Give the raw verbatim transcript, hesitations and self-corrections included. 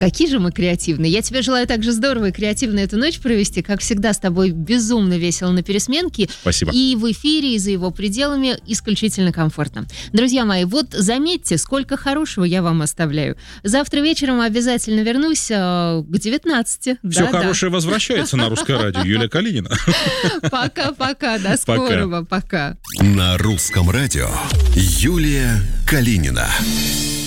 Какие же мы креативные. Я тебе желаю также здорово и креативно эту ночь провести. Как всегда, с тобой безумно весело на пересменке. Спасибо. И в эфире, и за его пределами исключительно комфортно. Друзья мои, вот заметьте, сколько хорошего я вам оставляю. Завтра вечером обязательно вернусь э, к девятнадцати. Все да, хорошее да. возвращается на Русское радио. Юлия Калинина. Пока-пока. До скорого. Пока. На Русском радио Юлия Калинина.